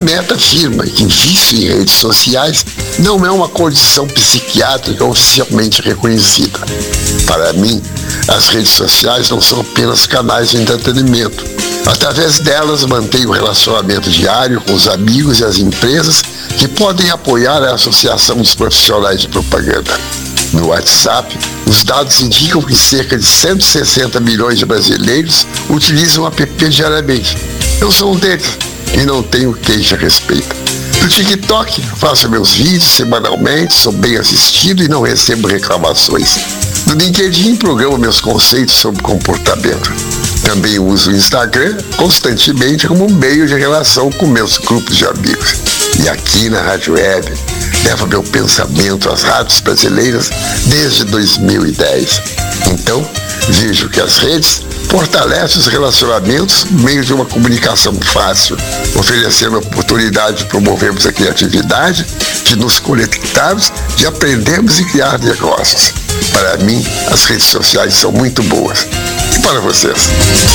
Meta afirma que vício em redes sociais não é uma condição psiquiátrica oficialmente reconhecida. Para mim, as redes sociais não são apenas canais de entretenimento. Através delas, mantenho um relacionamento diário com os amigos e as empresas que podem apoiar a Associação dos Profissionais de Propaganda. No WhatsApp, os dados indicam que cerca de 160 milhões de brasileiros utilizam o app diariamente. Eu sou um deles e não tenho queixa a respeito. No TikTok, faço meus vídeos semanalmente, sou bem assistido e não recebo reclamações. No LinkedIn, programo meus conceitos sobre comportamento. Também uso o Instagram constantemente como um meio de relação com meus grupos de amigos. E aqui na Rádio Web, levo meu pensamento às rádios brasileiras desde 2010. Então, vejo que as redes fortalecem os relacionamentos por meio de uma comunicação fácil, oferecendo a oportunidade de promovermos a criatividade, de nos conectarmos, de aprendermos e criar negócios. Para mim, as redes sociais são muito boas. E para vocês?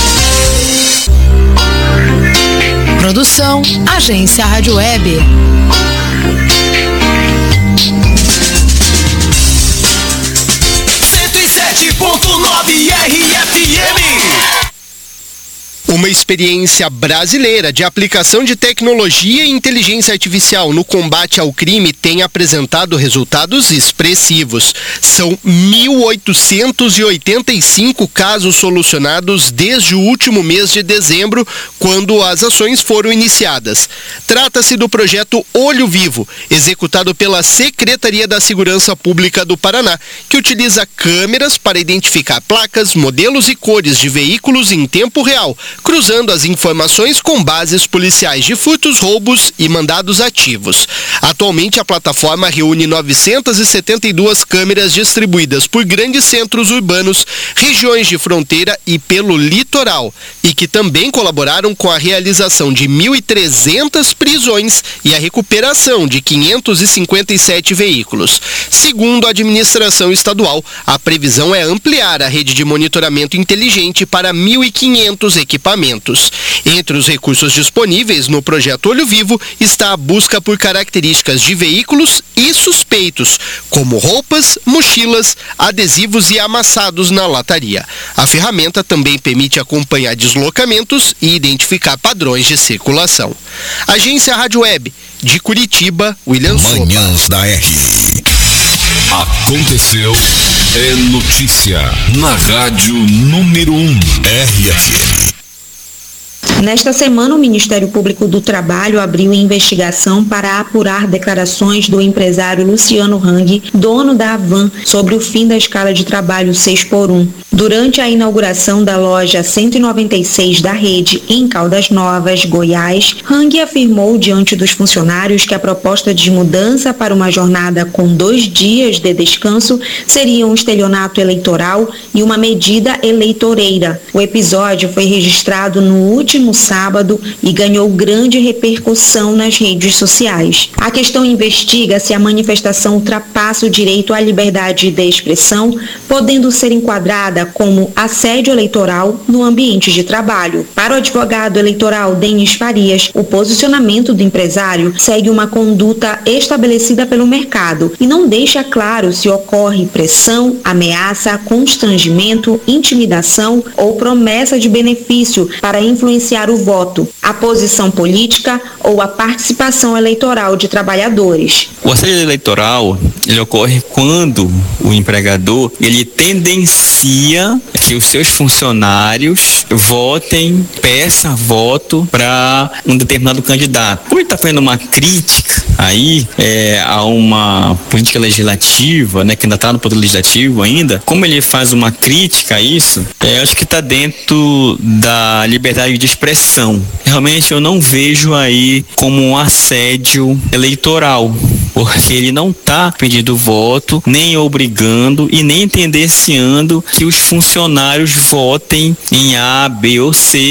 Produção, Agência Rádio Web. 107.9 RFM. Uma experiência brasileira de aplicação de tecnologia e inteligência artificial no combate ao crime tem apresentado resultados expressivos. São 1.885 casos solucionados desde o último mês de dezembro, quando as ações foram iniciadas. Trata-se do projeto Olho Vivo, executado pela Secretaria da Segurança Pública do Paraná, que utiliza câmeras para identificar placas, modelos e cores de veículos em tempo real, cruzando as informações com bases policiais de furtos, roubos e mandados ativos. Atualmente, a plataforma reúne 972 câmeras distribuídas por grandes centros urbanos, regiões de fronteira e pelo litoral, e que também colaboraram com a realização de 1.300 prisões e a recuperação de 557 veículos. Segundo a administração estadual, a previsão é ampliar a rede de monitoramento inteligente para 1.500 equipamentos. Entre os recursos disponíveis no projeto Olho Vivo está a busca por características de veículos e suspeitos, como roupas, mochilas, adesivos e amassados na lataria. A ferramenta também permite acompanhar deslocamentos e identificar padrões de circulação. Agência Rádio Web, de Curitiba, William Souza. Manhãs da R. Aconteceu, é notícia na Rádio número 1 RFM. Nesta semana, o Ministério Público do Trabalho abriu investigação para apurar declarações do empresário Luciano Hang, dono da Havan, sobre o fim da escala de trabalho 6x1. Durante a inauguração da loja 196 da rede em Caldas Novas, Goiás, Hang afirmou diante dos funcionários que a proposta de mudança para uma jornada com 2 dias de descanso seria um estelionato eleitoral e uma medida eleitoreira. O episódio foi registrado no último sábado e ganhou grande repercussão nas redes sociais. A questão investiga se a manifestação ultrapassa o direito à liberdade de expressão, podendo ser enquadrada como assédio eleitoral no ambiente de trabalho. Para o advogado eleitoral Denis Farias, o posicionamento do empresário segue uma conduta estabelecida pelo mercado e não deixa claro se ocorre pressão, ameaça, constrangimento, intimidação ou promessa de benefício para influenciar o voto, a posição política ou a participação eleitoral de trabalhadores. O assédio eleitoral, ele ocorre quando o empregador, ele tendencia que os seus funcionários votem, peça voto para um determinado candidato. Por ele estar fazendo uma crítica aí a uma política legislativa, né, que ainda está no poder legislativo ainda, como ele faz uma crítica a isso, acho que está dentro da liberdade de expressão. Realmente eu não vejo aí como um assédio eleitoral, porque ele não está pedindo voto, nem obrigando e nem tendenciando que os funcionários votem em A, B ou C.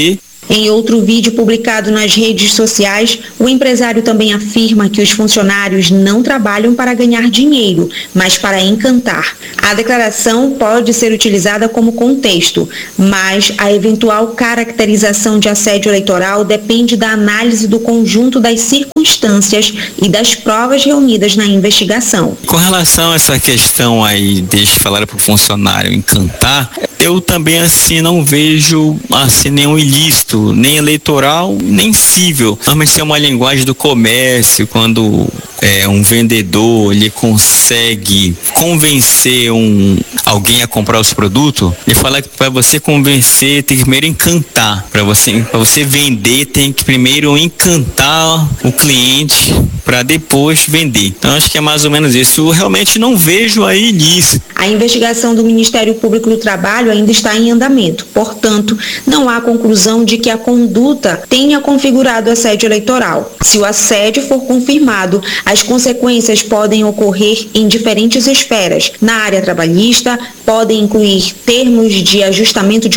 Em outro vídeo publicado nas redes sociais, o empresário também afirma que os funcionários não trabalham para ganhar dinheiro, mas para encantar. A declaração pode ser utilizada como contexto, mas a eventual caracterização de assédio eleitoral depende da análise do conjunto das circunstâncias e das provas reunidas na investigação. Com relação a essa questão aí, deixa eu falar para o funcionário encantar, eu também assim não vejo assim nenhum ilícito, nem eleitoral, nem cível. Normalmente é uma linguagem do comércio, quando um vendedor ele consegue convencer alguém a comprar os produtos, ele fala que para você convencer tem que primeiro encantar. Para você vender tem que primeiro encantar o cliente para depois vender. Então acho que é mais ou menos isso. Eu realmente não vejo aí ilícito. A investigação do Ministério Público do Trabalho ainda está em andamento. Portanto, não há conclusão de que a conduta tenha configurado assédio eleitoral. Se o assédio for confirmado, as consequências podem ocorrer em diferentes esferas. Na área trabalhista, podem incluir termos de ajustamento de